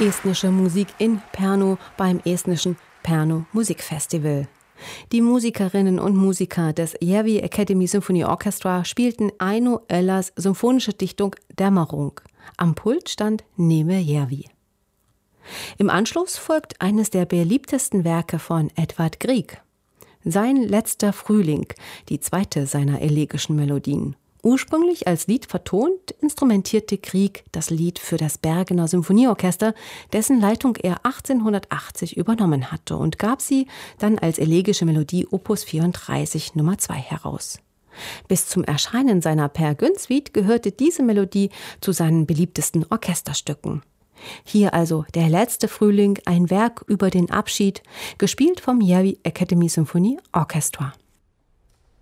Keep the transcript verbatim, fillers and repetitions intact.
estnische Musik in Pärnu beim estnischen Pärnu Musikfestival. Die Musikerinnen und Musiker des Järvi Academy Symphony Orchestra spielten Aino Öllers symphonische Dichtung Dämmerung. Am Pult stand Neeme Järvi. Im Anschluss folgt eines der beliebtesten Werke von Edvard Grieg. Sein letzter Frühling, die zweite seiner elegischen Melodien. Ursprünglich als Lied vertont, instrumentierte Grieg das Lied für das Bergener Symphonieorchester, dessen Leitung er achtzehnhundertachtzig übernommen hatte, und gab sie dann als elegische Melodie Opus vierunddreißig Nummer zwei heraus. Bis zum Erscheinen seiner Peer Gynt Suite gehörte diese Melodie zu seinen beliebtesten Orchesterstücken. Hier also der letzte Frühling, ein Werk über den Abschied, gespielt vom Järvi Academy Symphony Orchestra.